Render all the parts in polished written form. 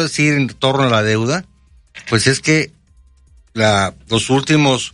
decir en torno a la deuda, pues es que en los últimos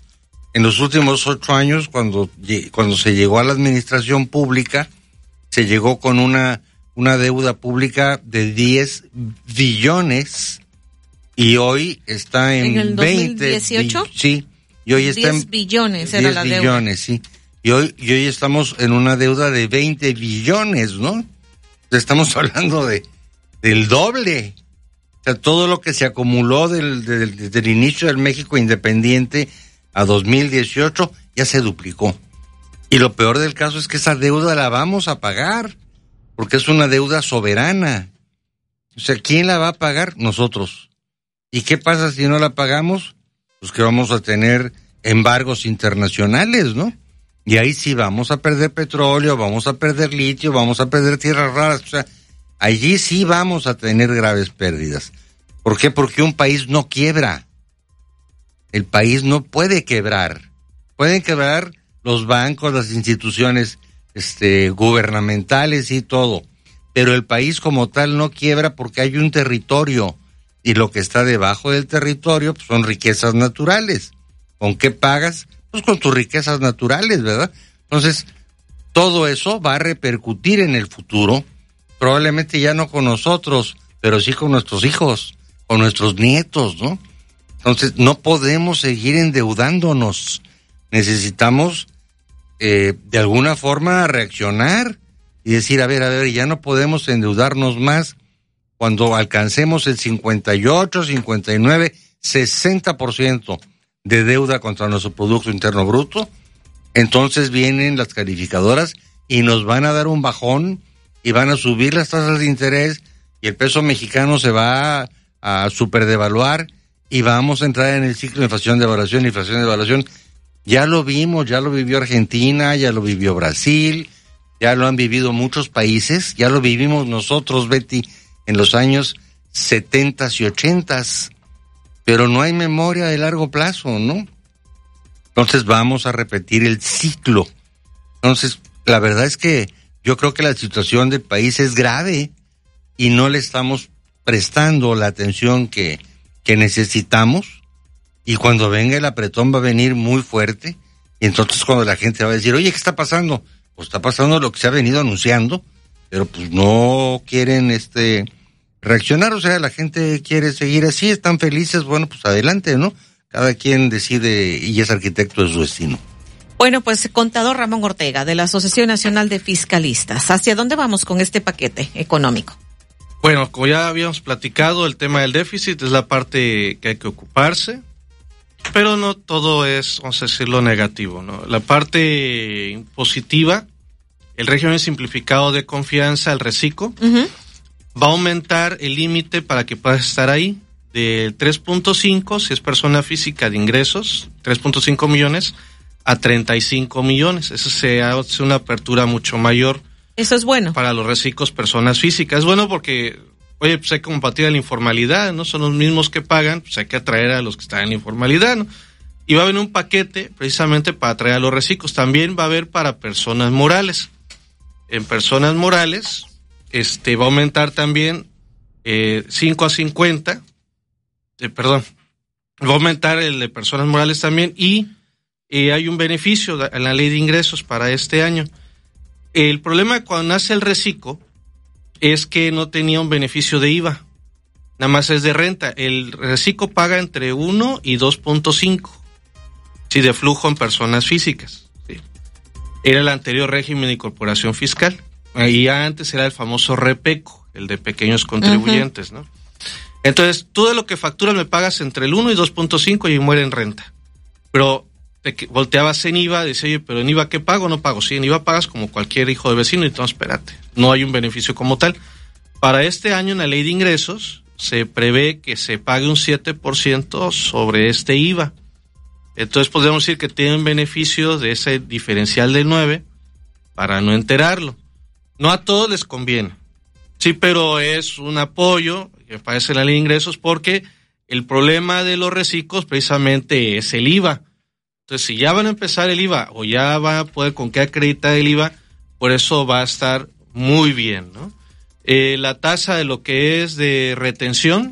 8 años, cuando se llegó a la administración pública, se llegó con una deuda pública de 10 billones y hoy está en el 2018. Sí, y hoy está 10 billones era la deuda. 10 billones, sí. Y hoy estamos en una deuda de 20 billones, ¿no? Estamos hablando del doble. O sea, todo lo que se acumuló desde el inicio del México independiente a 2018 ya se duplicó. Y lo peor del caso es que esa deuda la vamos a pagar, porque es una deuda soberana. O sea, ¿quién la va a pagar? Nosotros. ¿Y qué pasa si no la pagamos? Pues que vamos a tener embargos internacionales, ¿no? Y ahí sí vamos a perder petróleo, vamos a perder litio, vamos a perder tierras raras. O sea, allí sí vamos a tener graves pérdidas. ¿Por qué? Porque un país no quiebra. El país no puede quebrar. Pueden quebrar los bancos, las instituciones gubernamentales y todo. Pero el país como tal no quiebra porque hay un territorio. Y lo que está debajo del territorio pues, son riquezas naturales. ¿Con qué pagas? Pues con tus riquezas naturales, ¿verdad? Entonces, todo eso va a repercutir en el futuro, probablemente ya no con nosotros, pero sí con nuestros hijos, con nuestros nietos, ¿no? Entonces, no podemos seguir endeudándonos. Necesitamos, de alguna forma, reaccionar y decir, a ver, ya no podemos endeudarnos más cuando alcancemos el 58, 59, 60% de deuda contra nuestro Producto Interno Bruto. Entonces vienen las calificadoras y nos van a dar un bajón y van a subir las tasas de interés y el peso mexicano se va a superdevaluar y vamos a entrar en el ciclo de inflación, devaluación. Ya lo vimos, ya lo vivió Argentina, ya lo vivió Brasil, ya lo han vivido muchos países, ya lo vivimos nosotros, Betty, en los años 70s y 80s, pero no hay memoria de largo plazo, ¿no? Entonces vamos a repetir el ciclo. Entonces, la verdad es que yo creo que la situación del país es grave y no le estamos prestando la atención que necesitamos, y cuando venga el apretón va a venir muy fuerte, y entonces cuando la gente va a decir, oye, ¿qué está pasando? Pues está pasando lo que se ha venido anunciando, pero pues no quieren reaccionar. O sea, la gente quiere seguir así, están felices, bueno, pues adelante, ¿no? Cada quien decide y es arquitecto de su destino. Bueno, pues contador Ramón Ortega, de la Asociación Nacional de Fiscalistas, ¿hacia dónde vamos con este paquete económico? Bueno, como ya habíamos platicado, el tema del déficit es la parte que hay que ocuparse, pero no todo es, vamos a decirlo, negativo, ¿no? La parte positiva, el régimen simplificado de confianza, el RECICO, va a aumentar el límite para que puedas estar ahí, de 3.5, si es persona física de ingresos, 3.5 millones, a 35 millones. Eso se hace una apertura mucho mayor. Eso es bueno. Para los reciclos personas físicas. Es bueno porque, oye, pues hay que combatir la informalidad, ¿no? Son los mismos que pagan, pues hay que atraer a los que están en la informalidad, ¿no? Y va a haber un paquete precisamente para atraer a los reciclos. También va a haber para personas morales. En personas morales, va a aumentar también 5 a 50, va a aumentar el de personas morales también, y hay un beneficio en la ley de ingresos para este año. El problema cuando nace el RECICO es que no tenía un beneficio de IVA, nada más es de renta. El RECICO paga entre 1 y 2.5, sí, de flujo en personas físicas. Sí. Era el anterior régimen de incorporación fiscal, y antes era el famoso REPECO, el de pequeños contribuyentes, ¿no? Entonces, tú de lo que facturas me pagas entre el 1 y 2.5 y muere en renta. Pero te volteabas en IVA, decía, oye, pero en IVA ¿qué pago? No pago. Sí, en IVA pagas como cualquier hijo de vecino, y entonces espérate, no hay un beneficio como tal. Para este año en la ley de ingresos se prevé que se pague un 7% sobre este IVA. Entonces podemos decir que tiene un beneficio de ese diferencial del 9 para no enterarlo. No a todos les conviene. Sí, pero es un apoyo que aparece en la ley de ingresos porque el problema de los reciclos precisamente es el IVA. Entonces, si ya van a empezar el IVA o ya van a poder con qué acreditar el IVA, por eso va a estar muy bien, ¿no? La tasa de lo que es de retención